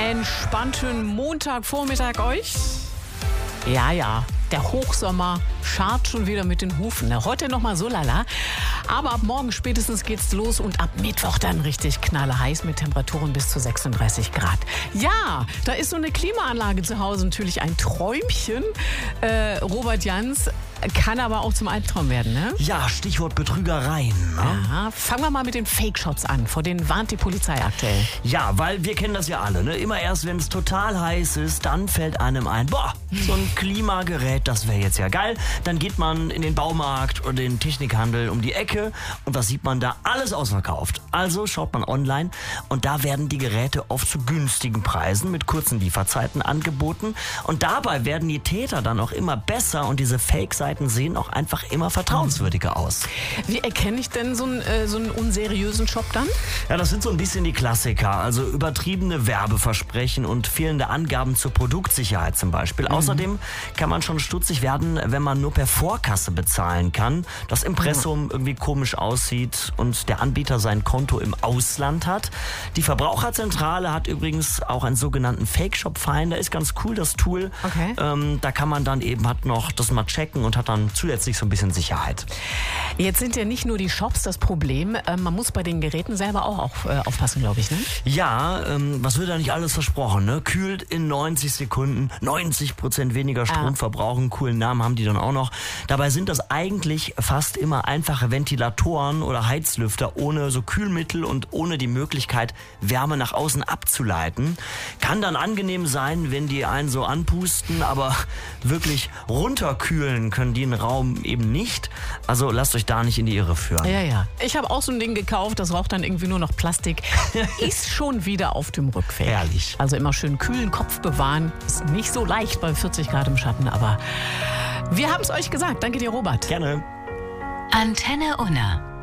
entspannten Montagvormittag euch. Ja, der Hochsommer scharrt schon wieder mit den Hufen. Heute noch mal so lala, aber ab morgen spätestens geht's los und ab Mittwoch dann richtig knallheiß mit Temperaturen bis zu 36 Grad. Ja, da ist so eine Klimaanlage zu Hause natürlich ein Träumchen. Robert Jans, kann aber auch zum Albtraum werden, ne? Ja, Stichwort Betrügereien. Ne? Ja, fangen wir mal mit den Fake-Shops an. Vor denen warnt die Polizei aktuell. Ja, weil wir kennen das ja alle. Ne? Immer erst, wenn es total heiß ist, dann fällt einem ein, boah, so ein Klimagerät, das wäre jetzt ja geil. Dann geht man in den Baumarkt oder den Technikhandel um die Ecke und was sieht man da? Alles ausverkauft. Also schaut man online und da werden die Geräte oft zu günstigen Preisen mit kurzen Lieferzeiten angeboten. Und dabei werden die Täter dann auch immer besser und diese Fake-Seiten sehen auch einfach immer vertrauenswürdiger aus. Wie erkenne ich denn so einen unseriösen Shop dann? Ja, das sind so ein bisschen die Klassiker. Also übertriebene Werbeversprechen und fehlende Angaben zur Produktsicherheit zum Beispiel. Außerdem kann man schon stutzig werden, wenn man nur per Vorkasse bezahlen kann, das Impressum irgendwie komisch aussieht und der Anbieter sein Konto im Ausland hat. Die Verbraucherzentrale hat übrigens auch einen sogenannten Fake-Shop-Finder. Ist ganz cool, das Tool. Okay. Da kann man dann eben noch das mal checken und hat dann zusätzlich so ein bisschen Sicherheit. Jetzt sind ja nicht nur die Shops das Problem, man muss bei den Geräten selber auch aufpassen, glaube ich, ne? Ja, was wird da nicht alles versprochen, ne? Kühlt in 90 Sekunden, 90% weniger Strom verbrauchen, coolen Namen haben die dann auch noch. Dabei sind das eigentlich fast immer einfache Ventilatoren oder Heizlüfter ohne so Kühlmittel und ohne die Möglichkeit, Wärme nach außen abzuleiten. Kann dann angenehm sein, wenn die einen so anpusten, aber wirklich runterkühlen können die einen Raum eben nicht. Also lasst euch da nicht in die Irre führen. Ja. Ich habe auch so ein Ding gekauft, das raucht dann irgendwie nur noch Plastik. Ist schon wieder auf dem Rückweg. Herrlich. Also immer schön kühlen Kopf bewahren. Ist nicht so leicht bei 40 Grad im Schatten, aber wir haben es euch gesagt. Danke dir, Robert. Gerne. Antenne Unna.